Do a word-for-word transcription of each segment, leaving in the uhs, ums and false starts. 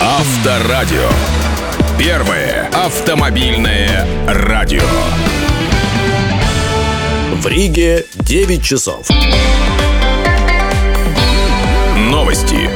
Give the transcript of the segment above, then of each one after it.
Авторадио. Первое автомобильное радио. В Риге девять часов. Новости.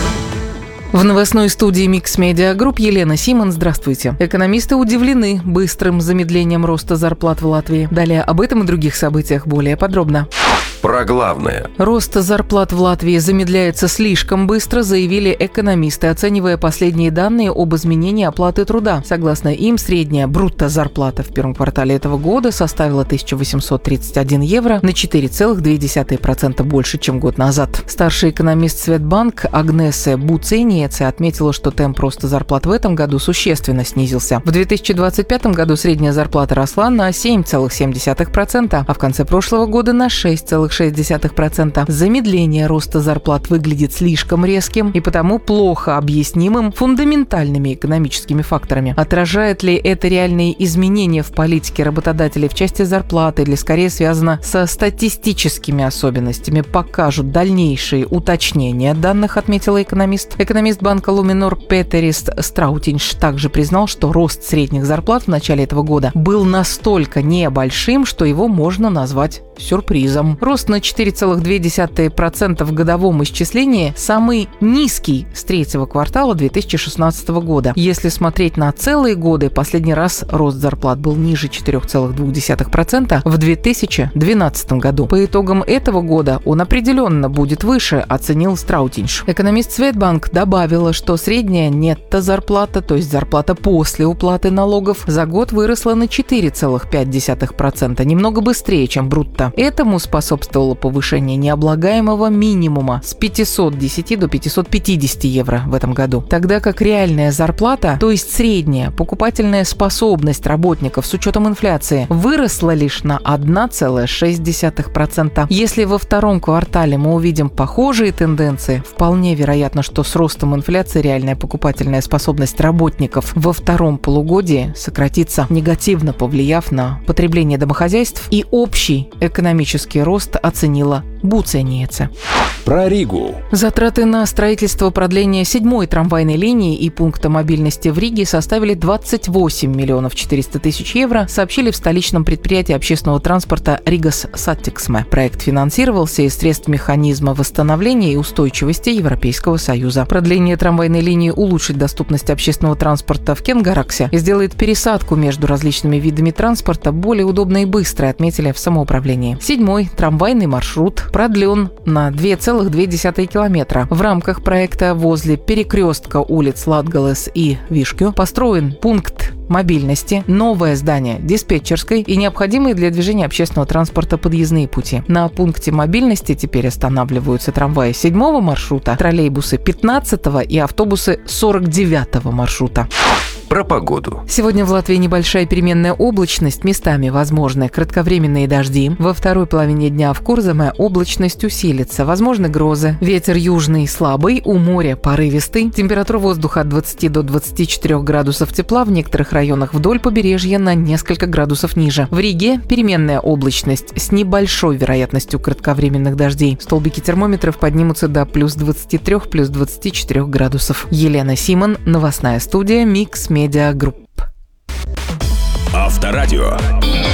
В новостной студии Mix Media Group Елена Симон. Здравствуйте. Экономисты удивлены быстрым замедлением роста зарплат в Латвии. Далее об этом и других событиях более подробно. Про главное. Рост зарплат в Латвии замедляется слишком быстро, заявили экономисты, оценивая последние данные об изменении оплаты труда. Согласно им, средняя брутто-зарплата в первом квартале этого года составила тысяча восемьсот тридцать один евро, на четыре целых две десятых процента больше, чем год назад. Старший экономист Светбанк Агнесе Буцениеце отметила, что темп роста зарплат в этом году существенно снизился. В две тысячи двадцать пятом году средняя зарплата росла на семь целых семь десятых процента, а в конце прошлого года на шесть целых шесть десятых процента. Замедление роста зарплат выглядит слишком резким и потому плохо объяснимым фундаментальными экономическими факторами. Отражает ли это реальные изменения в политике работодателей в части зарплаты или скорее связано со статистическими особенностями, покажут дальнейшие уточнения данных, отметила экономист. Экономист банка Luminor Петерис Страутинш также признал, что рост средних зарплат в начале этого года был настолько небольшим, что его можно назвать сюрпризом. Рост на четыре целых две десятых процента в годовом исчислении самый низкий с третьего квартала две тысячи шестнадцатого года. Если смотреть на целые годы, последний раз рост зарплат был ниже четыре целых две десятых процента в две тысячи двенадцатом году. По итогам этого года он определенно будет выше, оценил Страутинш. Экономист Светбанк добавила, что средняя нетто-зарплата, то есть зарплата после уплаты налогов, за год выросла на четыре целых пять десятых процента, немного быстрее, чем брутто. Этому способствовало повышение необлагаемого минимума с пятисот десяти до пятисот пятидесяти евро в этом году. Тогда как реальная зарплата, то есть средняя покупательная способность работников с учетом инфляции, выросла лишь на одна целая шесть десятых процента. Если во втором квартале мы увидим похожие тенденции, вполне вероятно, что с ростом инфляции реальная покупательная способность работников во втором полугодии сократится, негативно повлияв на потребление домохозяйств и общий экономический рост, оценила Буцениеце. Про Ригу. Затраты на строительство продления седьмой трамвайной линии и пункта мобильности в Риге составили двадцать восемь миллионов четыреста тысяч евро, сообщили в столичном предприятии общественного транспорта Ригас Саттиксме. Проект финансировался из средств механизма восстановления и устойчивости Европейского Союза. Продление трамвайной линии улучшит доступность общественного транспорта в Кенгараксе и сделает пересадку между различными видами транспорта более удобной и быстрой, отметили в самоуправлении. Седьмой трамвайный маршрут продлен на два целых две десятых километра. В рамках проекта возле перекрестка улиц Латгалес и Вишкю построен пункт мобильности, новое здание диспетчерской и необходимые для движения общественного транспорта подъездные пути. На пункте мобильности теперь останавливаются трамваи седьмого маршрута, троллейбусы пятнадцатого и автобусы сорок девятого маршрута. Про погоду. Сегодня в Латвии небольшая переменная облачность, местами возможны кратковременные дожди. Во второй половине дня в Курзаме облачность усилится, возможны грозы. Ветер южный слабый, у моря порывистый. Температура воздуха от двадцати до двадцати четырёх градусов тепла, в некоторых районах вдоль побережья на несколько градусов ниже. В Риге переменная облачность с небольшой вероятностью кратковременных дождей. Столбики термометров поднимутся до плюс двадцати трёх, плюс двадцати четырёх градусов. Елена Симон, новостная студия Mix Media Group. Авторадио.